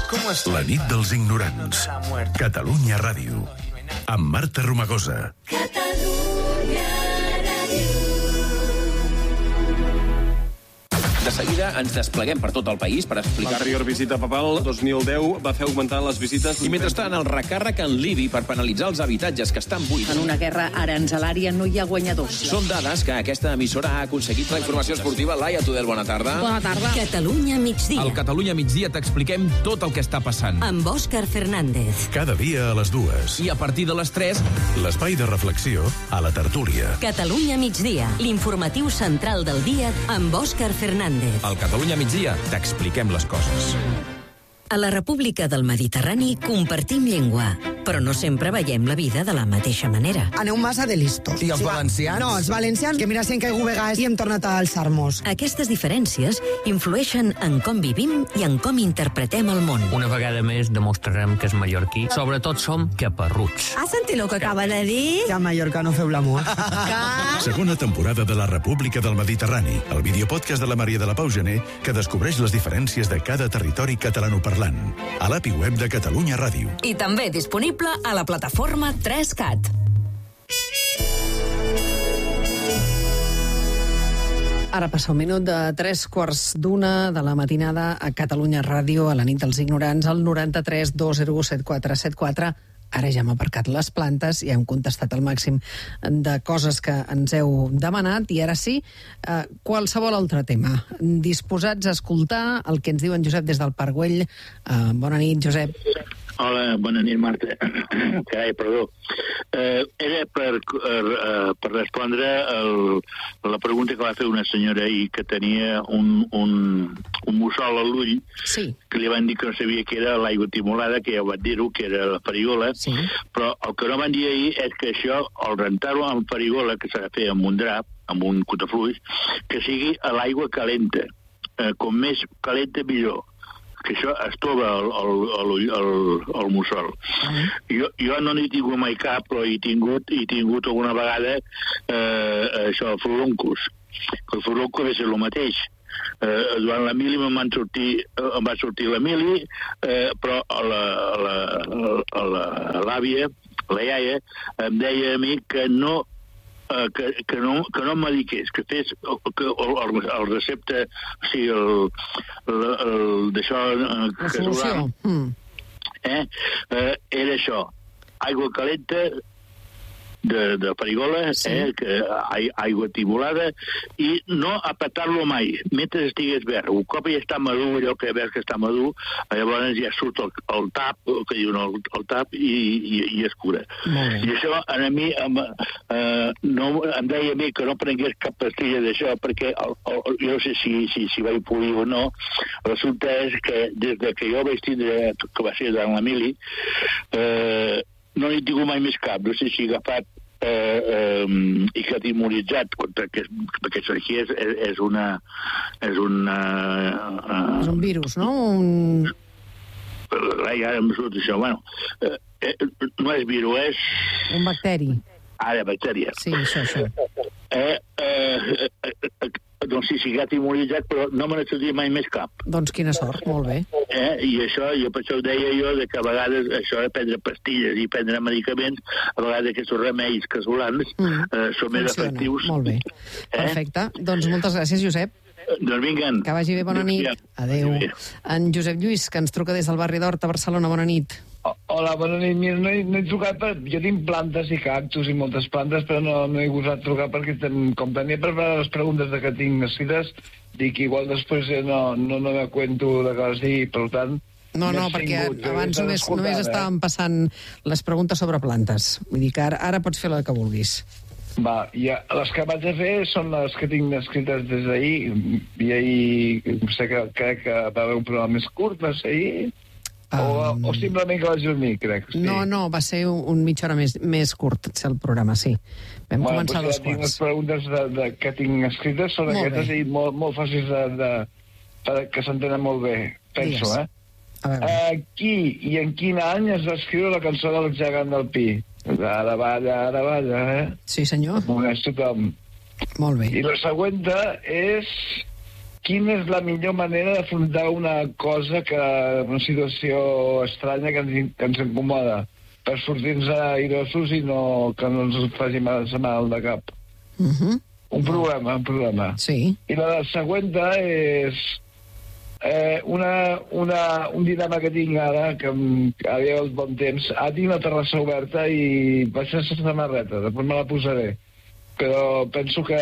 La nit dels ignorants. Catalunya Ràdio. Amb Marta Romagosa. Catalunya Ràdio. De seguida ens despleguem per tot el país per explicar... L'anterior visita papal, 2010, va fer augmentar les visites... I mentrestant, el recàrrec en l'IBI per penalitzar els habitatges que estan buits. En una guerra aranzelària no hi ha guanyadors. Són dades que aquesta emissora ha aconseguit. La informació esportiva, Laia Tudel, bona tarda. Bona tarda. Catalunya migdia. Al Catalunya migdia t'expliquem tot el que està passant. Amb Òscar Fernández. Cada dia a les 2. I a partir de les 3... L'espai de reflexió a la tertúlia. Catalunya migdia. L'informatiu central del dia amb Òscar Fernández. Al Catalunya migdia t'expliquem les coses. A la República del Mediterrani compartim llengua, però no sempre veiem la vida de la mateixa manera. Aneu massa de listos. I els valencians? No, els valencians, que mira si hem caigut vegades i hem tornat a alçar-nos. Aquestes diferències influeixen en com vivim i en com interpretem el món. Una vegada més demostrarem que és mallorquí. Sobretot som caparruts. Has sentit el que acaba de dir? Que a Mallorca no feu l'amor. Segona temporada de la República del Mediterrani, el videopodcast de la Maria de la Pau Gené, que descobreix les diferències de cada territori catalanoparlant. A l'API web de Catalunya Ràdio. I també disponible a la plataforma 3CAT. Ara passa un minut de 3:15 de la matinada a Catalunya Ràdio, a la nit dels ignorants, al 93 201 7474. Ara ja hem aparcat les plantes i hem contestat el màxim de coses que ens heu demanat. I ara sí, qualsevol altre tema. Disposats a escoltar el que ens diu en Josep des del Parc Güell. Bona nit, Josep. Hola, bona nit, Marta. Carai, perdó. Era per respondre la pregunta que va fer una senyora ahir que tenia un mussol a l'ull, sí, que li van dir que no sabia què era l'aigua timolada, que ja ho van dir-ho, que era la farigola, sí, però el que no van dir ahir és que això, al rentar-ho amb farigola, que s'ha de fer amb un drap, amb un cotafluix, que sigui a l'aigua calenta. Com més calenta, millor. Que això es troba al mussol. Jo no n'he tingut mai cap, però he tingut alguna vegada això, el furoncus. El furoncus va ser el mateix. Durant la mili em va sortir la mili, però l'àvia, la iaia, em deia a mi que no em mediqués, que fes el recepte, o sigui, d'això solució. Era això, aigua calenta de farigola, sí, aigua timolada, i no apretar-lo mai, mentre estigués verd. Un cop ja està madur, allò que veus que està madur, llavors ja surt el tap, que diuen el tap, i es cura. I això a mi no em deia a mi que no prengués cap pastilla d'això, perquè jo no sé si vaig polir o no. Resulta és que des que jo vaig tindre, que va ser durant la mili, no n'he tingut mai més cap. No sé si he agafat i que he immunitzat perquè això aquí és un virus, no? Ja em surt això. Bueno, no és virus, és... Un bacteri. Bactèria. Sí, això. Doncs sí, que he immunitzat, però no me n'he sentit mai més cap. Doncs quina sort, molt bé. I això, jo per això ho deia jo, que a vegades això de prendre pastilles i prendre medicaments, a vegades aquests remeis casolans són més efectius. Molt bé. Perfecte. Doncs moltes gràcies, Josep. Doncs vinguen. Que vagi bé, bona nit. Adéu. En Josep Lluís, que ens truca des del barri d'Hort a Barcelona, bona nit. Hola, bona nit. Mira, no he trucat jo tinc plantes i cactus i moltes plantes, però no he gosat trucar perquè com tenia preparades les preguntes que tinc escrites, dic igual després no me cuento de que les digui, per tant... No, perquè abans només estàvem passant les preguntes sobre plantes. Vull dir que ara pots fer la que vulguis. Va, les que vaig a fer són les que tinc escrites des d'ahir, i ahir crec que va haver un programa més curt, va ser ahir... O simplement que vaig dormir, crec. Sí. No, va ser un mitja hora més curt, el programa, sí. Vam començar a 2:15. Les preguntes que tinc escrites són aquestes i molt fàcils que s'entenen molt bé, penso, Qui i en quin any es va escriure la cançó del gegant del Pi? Ara balla, Sí, senyor. Coneix tothom. Molt bé. I la següent és... quina és la millor manera d'afrontar una una situació estranya que ens incomoda, per sortir-nos airosos i que no ens faci mal de cap. Un problema. Sí. I la següent és un dilema que tinc ara, que ara hi ha el bon temps. Ara tinc la terrassa oberta i vaig sense samarreta, després me la posaré. Però penso que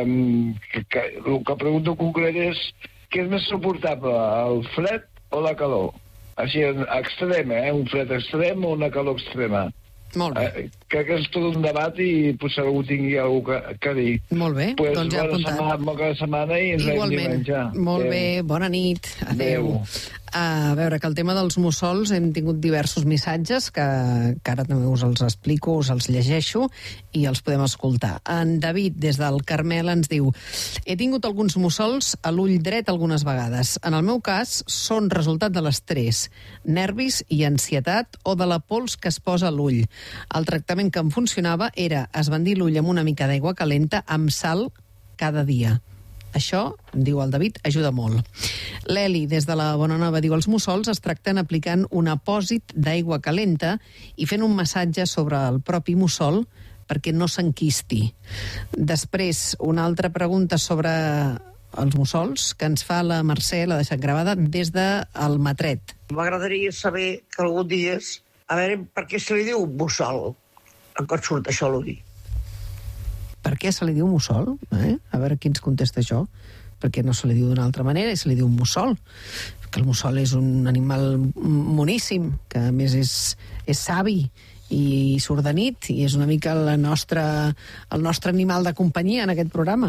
el que pregunto en concret és què és més suportable, el fred o la calor? Així, extrem, un fred extrem o una calor extrema? Molt bé. Crec que és tot un debat i potser algú tingui alguna cosa a dir. Molt bé, doncs ja apuntat. Bona setmana i ens veiem diumenge. Molt bé, bona nit. Adéu. A veure, que el tema dels mussols hem tingut diversos missatges que ara també us els explico, us els llegeixo i els podem escoltar. En David, des del Carmel, ens diu: he tingut alguns mussols a l'ull dret algunes vegades. En el meu cas, són resultat de l'estrès, nervis i ansietat o de la pols que es posa a l'ull. El tractament que em funcionava era esbandir l'ull amb una mica d'aigua calenta amb sal cada dia. Això, diu el David, ajuda molt. L'Eli, des de la Bonanova, diu: els mussols es tracten aplicant un apòsit d'aigua calenta i fent un massatge sobre el propi mussol perquè no s'enquisti. Després, una altra pregunta sobre els mussols que ens fa la Mercè, l'ha deixat gravada, des del Matret. M'agradaria saber que algú digués, a veure, per què se li diu mussol? En què surt això a l'ull? Per què se li diu mussol? A veure qui ens contesta això. Perquè no se li diu d'una altra manera i se li diu mussol. Que el mussol és un animal moníssim, que a més és savi i surt de nit i és una mica el nostre animal de companyia en aquest programa.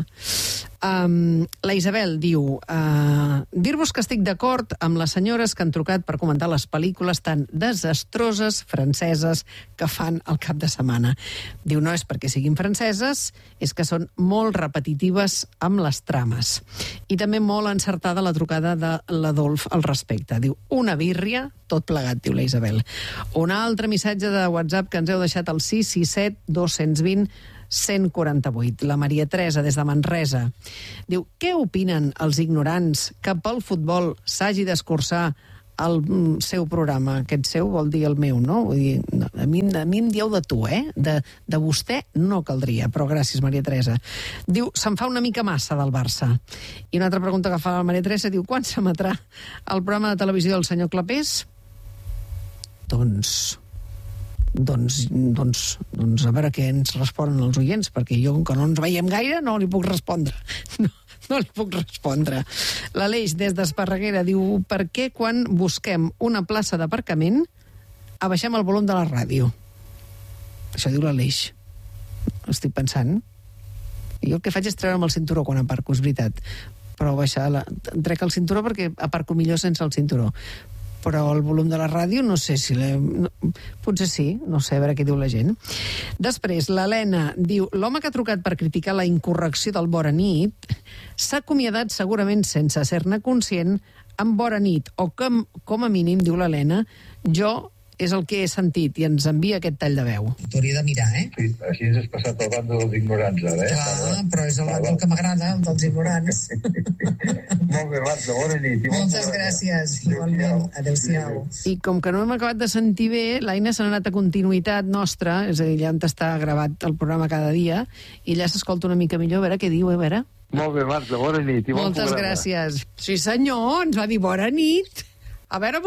La Isabel diu: dir-vos que estic d'acord amb les senyores que han trucat per comentar les pel·lícules tan desastroses franceses que fan al cap de setmana. Diu, no és perquè siguin franceses, és que són molt repetitives amb les trames. I també molt encertada la trucada de l'Adolf al respecte. Diu, una birria, tot plegat, diu la Isabel. Un altre missatge de WhatsApp que ens heu deixat al 667 220 148. La Maria Teresa, des de Manresa, diu: què opinen els ignorants que pel futbol s'hagi d'escurçar el seu programa? Aquest seu vol dir el meu, no? Vull dir, a mi em dieu de tu, de vostè no caldria, però gràcies, Maria Teresa. Diu, se'n fa una mica massa del Barça. I una altra pregunta que fa la Maria Teresa, diu, quan s'emetrà el programa de televisió del senyor Clapés? Doncs a veure què ens responen els oients, perquè jo, com que no ens veiem gaire, no li puc respondre. No li puc respondre. L'Aleix, des d'Esparreguera, diu: per què quan busquem una plaça d'aparcament abaixem el volum de la ràdio? Això diu l'Aleix. Estic pensant. Jo el que faig és treure'm el cinturó quan aparco, és veritat. Però trec el cinturó perquè aparco millor sense el cinturó. Però el volum de la ràdio no sé si potser sí, no sé, a veure què diu la gent. Després, l'Helena diu: l'home que ha trucat per criticar la incorrecció del Bona nit s'ha acomiadat segurament sense ser-ne conscient amb Bona nit, o com a mínim, diu l'Helena, jo és el que he sentit, i ens envia aquest tall de veu. T'hauria de mirar, Sí, així ens has passat al bàndol dels ignorants, ara, Clar, però és el bàndol que m'agrada, el dels ignorants. Molt bé, Marta, bona nit. Moltes gràcies. Igualment, adéu-siau. I com que no hem acabat de sentir bé, l'Aina s'ha anat a continuïtat nostra, és a dir, allà on està gravat el programa cada dia, i allà s'escolta una mica millor, a veure què diu, a veure. Molt bé, Marta, bona nit. Moltes gràcies. Sí, senyor, ens va dir bona nit. A veure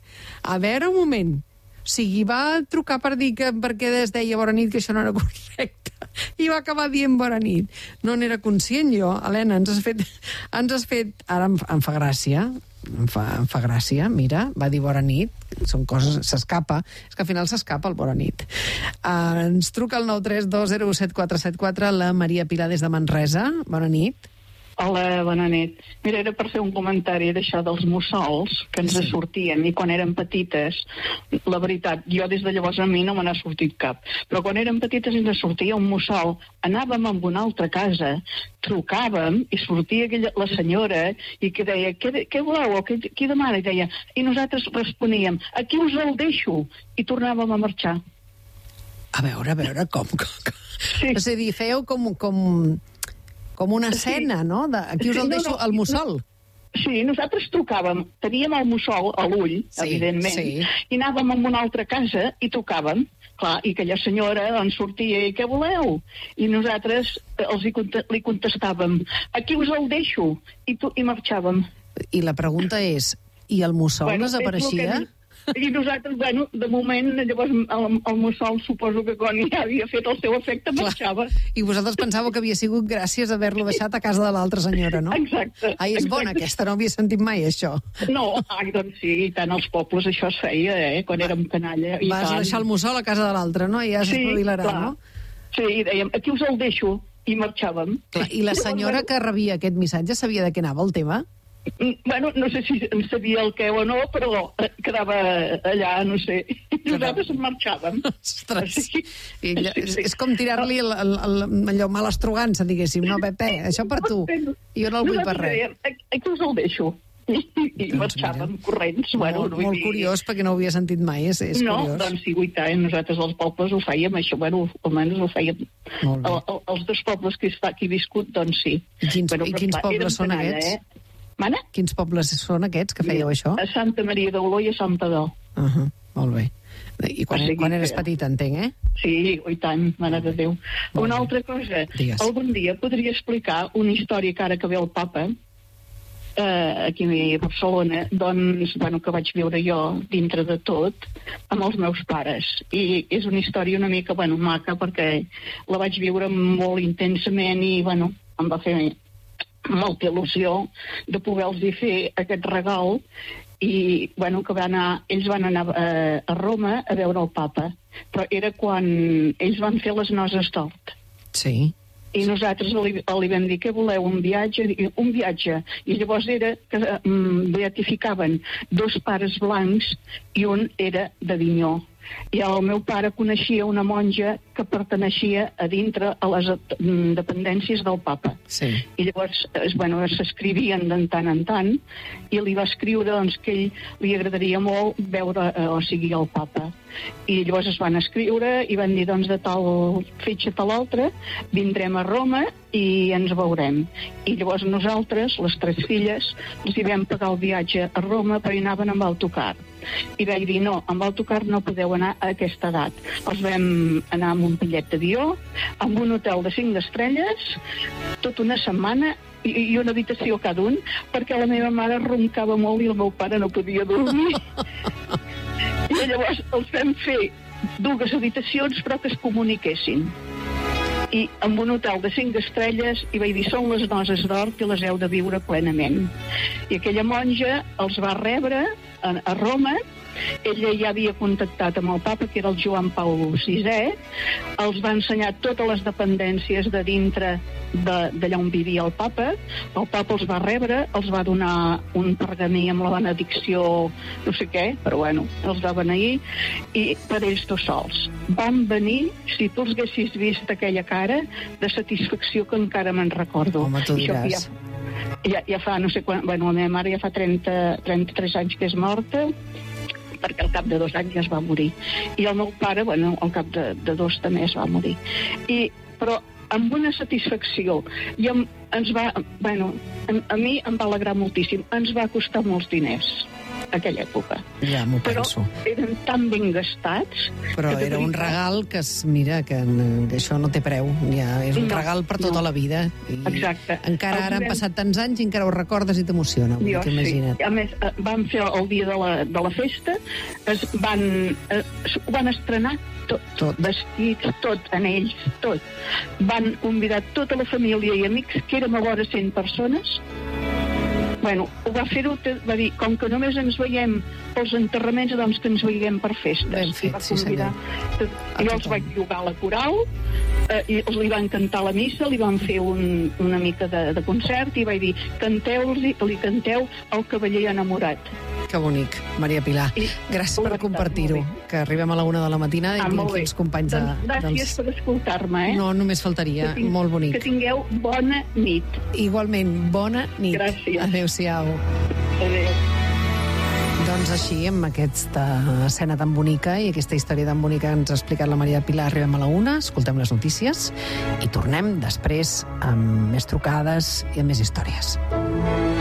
un moment. O sigui, va trucar per dir que perquè es deia bona nit, que això no era correcte, i va acabar dient bona nit. No n'era conscient jo. Helena, ens has fet... Ara em fa gràcia. Em fa gràcia, mira, va dir bona nit. Són coses... S'escapa. És que al final s'escapa el bona nit. Ens truca el 932017474 la Maria Pilar des de Manresa. Bona nit. Hola, bona nit. Mira, era per fer un comentari d'això dels mussols que ens sortien, i quan eren petites, la veritat, jo des de llavors a mi no me n'ha sortit cap, però quan eren petites ens sortia un mussol, anàvem a una altra casa, trucàvem i sortia la senyora i que deia, què voleu, qui demana? I deia, i nosaltres responíem, aquí us el deixo, i tornàvem a marxar. A veure, com? Sí. És a dir, fèieu com una escena, no? Aquí us el deixo al mussol. Sí, nosaltres trucàvem, teníem el mussol a l'ull, evidentment, i anàvem a una altra casa i tocàvem, clar, i aquella senyora doncs sortia, i què voleu? I nosaltres li contestàvem, aquí us el deixo, i marxàvem. I la pregunta és, i el mussol desapareixia? I nosaltres, bueno, de moment, llavors el mussol suposo que quan ja havia fet el seu efecte marxava. I vosaltres pensàveu que havia sigut gràcies a haver-lo deixat a casa de l'altra senyora, no? Exacte. Ai, és bona aquesta, no havia sentit mai això. No, doncs sí, i tant als pobles això es feia, quan érem canalla. Vas deixar el mussol a casa de l'altra, no? I ja s'espavilarà, no? Sí, i dèiem, aquí us el deixo, i marxàvem. I la senyora que rebia aquest missatge sabia de què anava el tema? Bueno, no sé si en sabia el què o no, però quedava allà, no sé. Nosaltres marxàvem. Ostres, és com tirar-li allò malastrugança, diguéssim, no, Pepe, això per tu, jo no el vull per res. Aquí us el deixo. I marxàvem corrents. Molt curiós, perquè no ho havia sentit mai, és curiós. No, doncs sí, nosaltres als pobles ho fèiem, això, bueno, almenys ho fèiem. Els dos pobles que he viscut, doncs sí. I quins pobles són aquests? Mana? Quins pobles són aquests que fèieu això? A Santa Maria d'Oló i a Sant Padó. Molt bé. I quan eres petita, entenc, Sí, i tant, mare de Déu. Una altra cosa, algun dia podria explicar una història que ara que ve el papa, aquí a Barcelona, doncs, bueno, que vaig viure jo dintre de tot, amb els meus pares. I és una història una mica, bueno, maca, perquè la vaig viure molt intensament i, bueno, em va fer molta il·lusió de poder-los fer aquest regal i, bueno, que ells van anar a Roma a veure el papa, però era quan ells van fer les noces d'hort. Sí. I nosaltres li vam dir, què voleu, un viatge? Un viatge. I llavors era que beatificaven 2 pares blancs i un era d'Avinyó. I el meu pare coneixia una monja que perteneixia a dintre a les dependències del papa. Sí. I llavors, bueno, s'escrivien de tant en tant, i li va escriure doncs, que ell li agradaria molt veure, o sigui, el papa. I llavors es van escriure i van dir, doncs, de tal fetge a tal altra, vindrem a Roma i ens veurem. I llavors nosaltres, les 3 filles, els hi vam pagar el viatge a Roma, però hi anaven amb autocar. I vaig dir, no, amb autocar no podeu anar a aquesta edat. Els vam anar amb un bitllet d'avió, amb un hotel de 5 estrelles, tota una setmana, i una habitació cada un, perquè la meva mare roncava molt i el meu pare no podia dormir. I llavors els vam fer 2 habitacions, però que es comuniquessin. I amb un hotel de 5 estrelles, i vaig dir, són les noces d'hort i les heu de viure plenament. I aquella monja els va rebre a Roma. Ella ja havia contactat amb el papa, que era el Joan Pau VI, els va ensenyar totes les dependències de dintre d'allà on vivia el papa els va rebre, els va donar un pergamí amb la benedicció no sé què, però bueno, els va beneir, i per ells 2 sols. Van venir, si tu els haguessis vist aquella cara de satisfacció que encara me'n recordo. Home, tu diràs. Ja fa, no sé quan, bueno, la meva mare ja fa 33 anys que és morta, perquè al cap de 2 anys ja es va morir. I el meu pare, bueno, al cap de 2 també es va morir. Però amb una satisfacció. I ens va, bueno, a mi em va alegrar moltíssim. Ens va costar molts diners aquella època. Ja m'ho penso. Però eren tan ben gastats... Però era un regal que, mira, que això no té preu. Ja és un regal per tota la vida. Exacte. Encara ara han passat tants anys i encara ho recordes i t'emociona. Imagina't. A més, van fer el dia de la festa, ho van estrenar tot, vestits, tot, anells, tot. Van convidar tota la família i amics, que érem a vora 100 persones. Bueno, ho va fer-ho, va dir, com que només ens veiem pels enterraments, doncs que ens veiem per festes. Ben fet, sí senyor. Jo els vaig llogar a la coral, i els li van cantar la missa, li van fer una mica de concert, i vaig dir, li canteu el cavaller enamorat. Que bonic, Maria Pilar. Gràcies per compartir-ho, que arribem a la 1 de la matinada i tinc aquí els companys Gràcies per escoltar-me, No, només faltaria, molt bonic. Que tingueu bona nit. Igualment, bona nit. Gràcies. Adéu-siau. Adéu. Doncs així, amb aquesta escena tan bonica i aquesta història tan bonica que ens ha explicat la Maria Pilar, arribem a la 1, escoltem les notícies i tornem després amb més trucades i amb més històries.